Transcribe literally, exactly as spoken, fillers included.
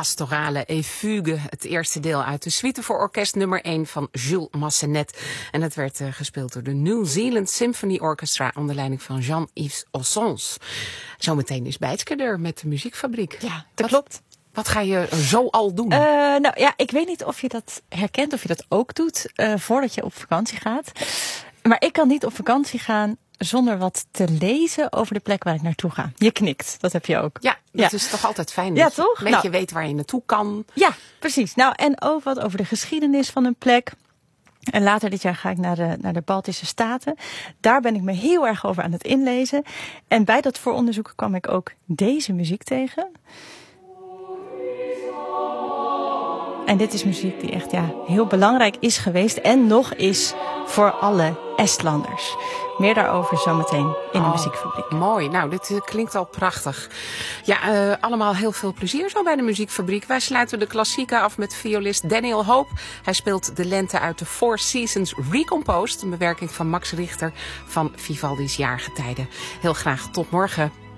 Pastorale et Fugue, het eerste deel uit de suite voor orkest nummer één van Jules Massenet. En het werd uh, gespeeld door de New Zealand Symphony Orchestra onder leiding van Jean-Yves Ossons. Zometeen is Bijtske er met de muziekfabriek. Ja, dat klopt. Wat ga je zo al doen? Uh, nou ja, ik weet niet of je dat herkent, of je dat ook doet uh, voordat je op vakantie gaat. Maar ik kan niet op vakantie gaan zonder wat te lezen over de plek waar ik naartoe ga. Je knikt, dat heb je ook. Ja, dat ja. is toch altijd fijn. Ja, dat toch? je een beetje nou, weet waar je naartoe kan. Ja, precies. Nou, en ook wat over de geschiedenis van een plek. En later dit jaar ga ik naar de, naar de Baltische Staten. Daar ben ik me heel erg over aan het inlezen. En bij dat vooronderzoek kwam ik ook deze muziek tegen. En dit is muziek die echt ja, heel belangrijk is geweest en nog is voor alle Estlanders. Meer daarover zometeen in de oh, muziekfabriek. Mooi, nou dit uh, klinkt al prachtig. Ja, uh, allemaal heel veel plezier zo bij de muziekfabriek. Wij sluiten de klassieken af met violist Daniel Hope. Hij speelt de lente uit de Four Seasons Recomposed, een bewerking van Max Richter van Vivaldi's Jaargetijden. Heel graag tot morgen.